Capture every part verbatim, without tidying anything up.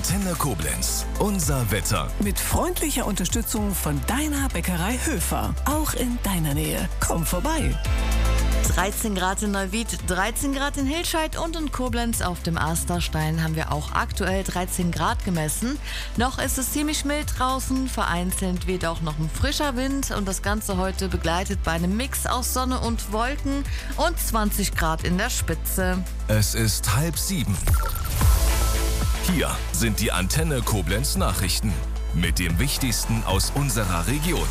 Antenne Koblenz. Unser Wetter. Mit freundlicher Unterstützung von deiner Bäckerei Höfer. Auch in deiner Nähe. Komm vorbei. dreizehn Grad in Neuwied, dreizehn Grad in Hilscheid und in Koblenz auf dem Asterstein haben wir auch aktuell dreizehn Grad gemessen. Noch ist es ziemlich mild draußen, vereinzelt weht auch noch ein frischer Wind und das Ganze heute begleitet bei einem Mix aus Sonne und Wolken und zwanzig Grad in der Spitze. Es ist halb sieben. Hier sind die Antenne Koblenz Nachrichten mit dem Wichtigsten aus unserer Region.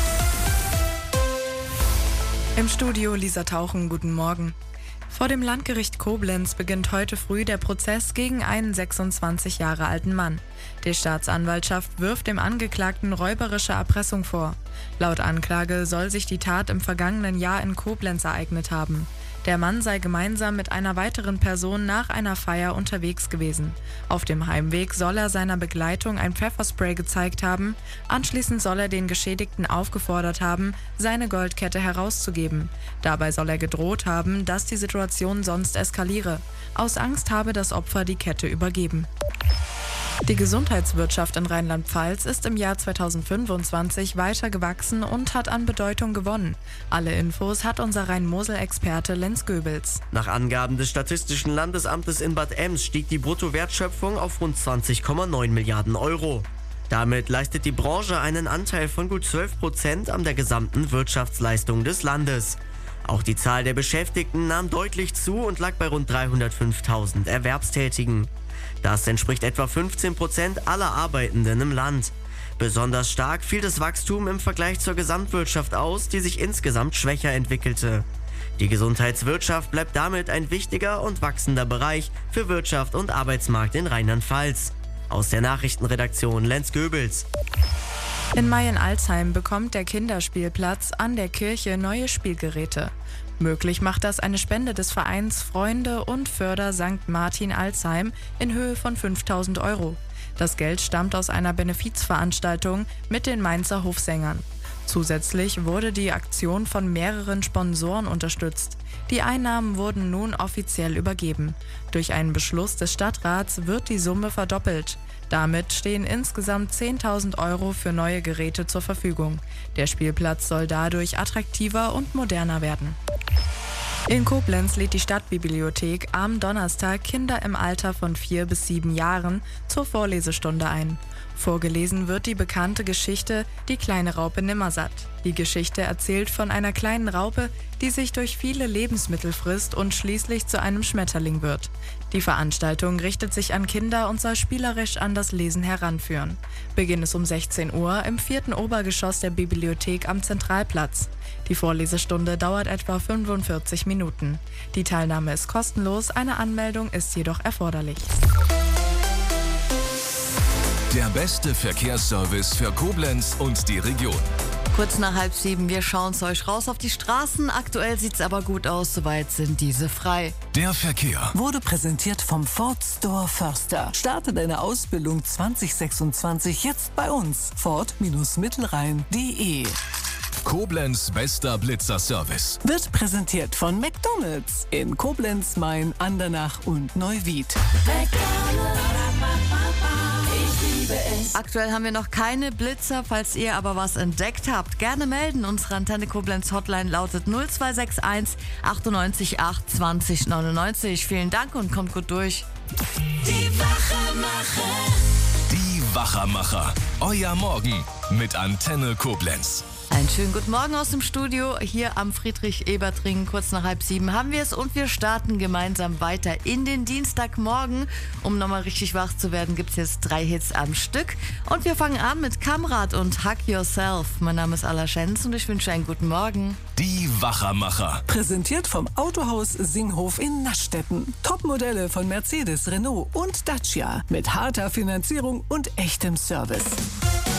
Im Studio Lisa Tauchen, guten Morgen. Vor dem Landgericht Koblenz beginnt heute früh der Prozess gegen einen sechsundzwanzig Jahre alten Mann. Die Staatsanwaltschaft wirft dem Angeklagten räuberische Erpressung vor. Laut Anklage soll sich die Tat im vergangenen Jahr in Koblenz ereignet haben. Der Mann sei gemeinsam mit einer weiteren Person nach einer Feier unterwegs gewesen. Auf dem Heimweg soll er seiner Begleitung ein Pfefferspray gezeigt haben. Anschließend soll er den Geschädigten aufgefordert haben, seine Goldkette herauszugeben. Dabei soll er gedroht haben, dass die Situation sonst eskaliere. Aus Angst habe das Opfer die Kette übergeben. Die Gesundheitswirtschaft in Rheinland-Pfalz ist im Jahr zweitausendfünfundzwanzig weiter gewachsen und hat an Bedeutung gewonnen. Alle Infos hat unser Rhein-Mosel-Experte Lenz Goebels. Nach Angaben des Statistischen Landesamtes in Bad Ems stieg die Bruttowertschöpfung auf rund zwanzig Komma neun Milliarden Euro. Damit leistet die Branche einen Anteil von gut zwölf Prozent an der gesamten Wirtschaftsleistung des Landes. Auch die Zahl der Beschäftigten nahm deutlich zu und lag bei rund dreihundertfünftausend Erwerbstätigen. Das entspricht etwa fünfzehn Prozent aller Arbeitenden im Land. Besonders stark fiel das Wachstum im Vergleich zur Gesamtwirtschaft aus, die sich insgesamt schwächer entwickelte. Die Gesundheitswirtschaft bleibt damit ein wichtiger und wachsender Bereich für Wirtschaft und Arbeitsmarkt in Rheinland-Pfalz. Aus der Nachrichtenredaktion Lenz Goebels. In Mayen-Alzheim bekommt der Kinderspielplatz an der Kirche neue Spielgeräte. Möglich macht das eine Spende des Vereins Freunde und Förder Sankt Martin Alzheim in Höhe von fünftausend Euro. Das Geld stammt aus einer Benefizveranstaltung mit den Mainzer Hofsängern. Zusätzlich wurde die Aktion von mehreren Sponsoren unterstützt. Die Einnahmen wurden nun offiziell übergeben. Durch einen Beschluss des Stadtrats wird die Summe verdoppelt. Damit stehen insgesamt zehntausend Euro für neue Geräte zur Verfügung. Der Spielplatz soll dadurch attraktiver und moderner werden. In Koblenz lädt die Stadtbibliothek am Donnerstag Kinder im Alter von vier bis sieben Jahren zur Vorlesestunde ein. Vorgelesen wird die bekannte Geschichte Die kleine Raupe Nimmersatt. Die Geschichte erzählt von einer kleinen Raupe, die sich durch viele Lebensmittel frisst und schließlich zu einem Schmetterling wird. Die Veranstaltung richtet sich an Kinder und soll spielerisch an das Lesen heranführen. Beginn ist um sechzehn Uhr im vierten Obergeschoss der Bibliothek am Zentralplatz. Die Vorlesestunde dauert etwa fünfundvierzig Minuten. Die Teilnahme ist kostenlos, eine Anmeldung ist jedoch erforderlich. Der beste Verkehrsservice für Koblenz und die Region. Kurz nach halb sieben, wir schauen zu euch raus auf die Straßen. Aktuell sieht's aber gut aus, soweit sind diese frei. Der Verkehr Wurde präsentiert vom Ford Store Förster. Starte deine Ausbildung zwanzig sechsundzwanzig jetzt bei uns. Ford Mittelrhein punkt de. Koblenz bester Blitzerservice. Wird präsentiert von McDonald's in Koblenz, Main, Andernach und Neuwied. Aktuell haben wir noch keine Blitzer, falls ihr aber was entdeckt habt. Gerne melden. Unsere Antenne Koblenz Hotline lautet null zwei sechs eins achtundneunzig acht zwanzig neunundneunzig. Vielen Dank und kommt gut durch. Die Wachermacher. Die Wachermacher. Euer Morgen mit Antenne Koblenz. Einen schönen guten Morgen aus dem Studio hier am Friedrich-Ebert-Ring. Kurz nach halb sieben haben wir es und wir starten gemeinsam weiter in den Dienstagmorgen. Um nochmal richtig wach zu werden, gibt es jetzt drei Hits am Stück. Und wir fangen an mit Kamrat und Hug Yourself. Mein Name ist Alla Schenz und ich wünsche einen guten Morgen. Die Wachermacher. Präsentiert vom Autohaus Singhof in Naschstetten. Topmodelle von Mercedes, Renault und Dacia. Mit harter Finanzierung und echtem Service.